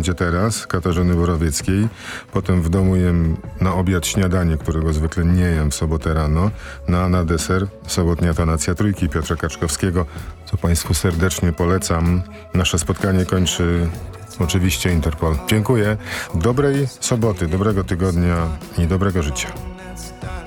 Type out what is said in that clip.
będzie teraz, Katarzyny Borowieckiej. Potem w domu jem na obiad śniadanie, którego zwykle nie jem w sobotę rano. Na deser sobotnia tonacja Trójki Piotra Kaczkowskiego, co Państwu serdecznie polecam. Nasze spotkanie kończy oczywiście Interpol. Dziękuję. Dobrej soboty, dobrego tygodnia i dobrego życia.